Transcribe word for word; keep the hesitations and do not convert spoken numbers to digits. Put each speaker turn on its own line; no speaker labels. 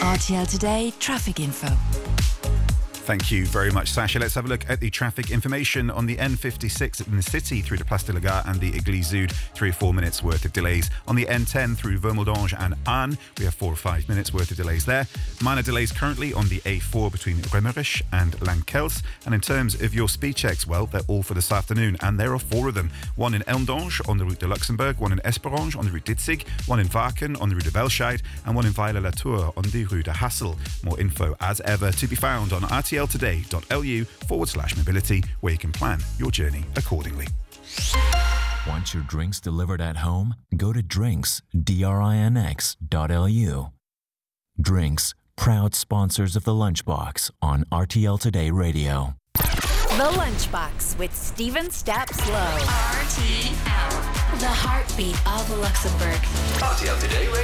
R T L Today traffic info.
Thank you very much, Sasha. Let's have a look at the traffic information on the N fifty-six in the city through to Place de la Gare and the Église Zoude. Three or four minutes worth of delays. On the N ten through Vermeldange and Arn, we have four or five minutes worth of delays there. Minor delays currently on the A four between Remmerich and Lankels. And in terms of your speed checks, well, they're all for this afternoon, and there are four of them. One in Elmdange on the Route de Luxembourg, one in Esperange on the Route d'Itzig, one in Varken on the Route de Velscheid, and one in Weiler-la-Tour on the Rue de Hassel. More info, as ever, to be found on R T L today.lu forward slash mobility, where you can plan your journey accordingly.
Want your drinks delivered at home? Go to drinks, D R I N X dot L U. Drinks, proud sponsors of The Lunchbox on R T L Today Radio.
The Lunchbox with Stephen Stapps Lowe. R T L, the heartbeat of Luxembourg.
R T L Today Radio.